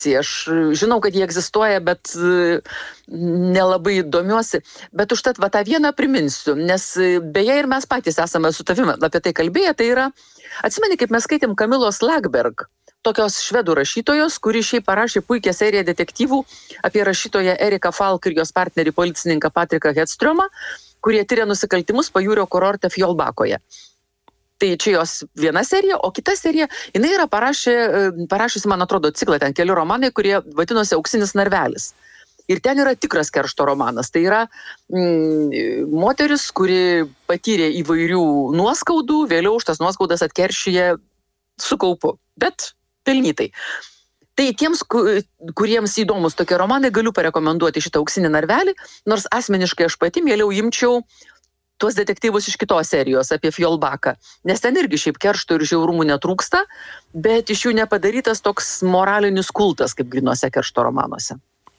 Aš žinau, kad jie egzistuoja, bet nelabai domiuosi. Bet užtat va tą vieną priminsiu, nes beje ir mes patys esame su tavimi apie tai kalbėję. Tai yra, atsimeni, kaip mes skaitėm Kamilos Lagerberg, tokios švedų rašytojos, kuri šiaip parašė puikią seriją detektyvų apie rašytoją Eriką Falk ir jos partnerį policininką Patriką Hedströmą, kurie tyria nusikaltimus pajūrio kurorte Fjolbakoje. Tai čia jos viena serija, o kita serija, jinai yra parašiusi, man atrodo, ciklą, ten keli romanai, kurie vadinosi Auksinis narvelis. Ir ten yra tikras keršto romanas. Tai yra moteris, kuri patyrė įvairių nuoskaudų, vėliau už tas nuoskaudas atkeršyje su kaupu, bet pelnytai. Tai tiems, kuriems įdomus tokie romanai, galiu parekomenduoti šitą Auksinį narvelį, nors asmeniškai aš pati mieliau imčiau tuos detektyvus iš kitos serijos apie Fjolbaką, nes ten irgi šiaip keršto ir žiaurumų netrūksta, bet iš jų nepadarytas toks moralinis kultas, kaip grynuose keršto romanuose.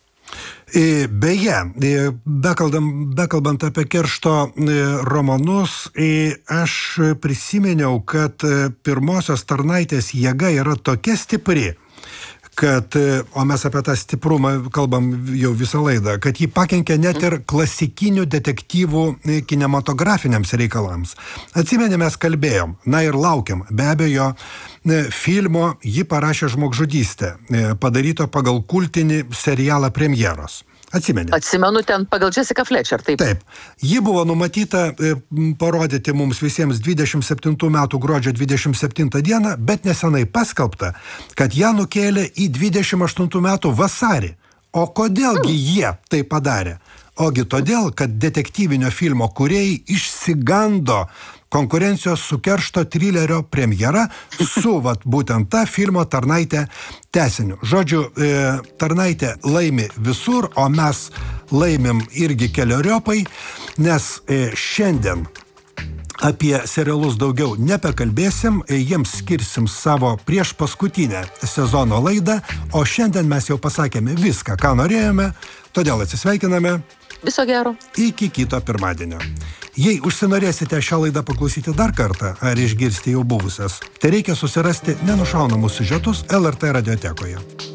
Beje, bekalbant apie keršto romanus, aš prisiminiau, kad pirmosios tarnaitės jėga yra tokia stipri, kad, o mes apie tą stiprumą kalbam jau visą laidą, kad jį pakenkia net ir klasikinių detektyvų kinematografiniams reikalams. Atsimeni, mes kalbėjom, na ir laukiam, be abejo, filmo Ji parašė žmogžudystę, padaryto pagal kultinį serialą premjeros. Atsimeni? Atsimenu ten pagal Jessica Fletcher, taip. Taip. Ji buvo numatyta parodyti mums visiems 27 metų gruodžio 27 dieną, bet nesenai paskelbta, kad ją nukėlė į 28 metų vasarį. O kodėlgi jie tai padarė? Ogi todėl, kad detektyvinio filmo kūrėjai išsigando konkurencijos su keršto trilerio premjera su būtent ta filmo Tarnaitė tęsiniu. Žodžiu, Tarnaitė laimi visur, o mes laimim irgi keleriopai, nes šiandien apie serialus daugiau nebekalbėsim, jiems skirsim savo prieš paskutinę sezono laidą, o šiandien mes jau pasakėme viską, ką norėjome, todėl atsisveikiname. Viso gero. Iki kito pirmadienio. Jei užsinorėsite šią laidą paklausyti dar kartą ar išgirsti jau buvusias, tai reikia susirasti nenušaunamus siužetus LRT radiotekoje.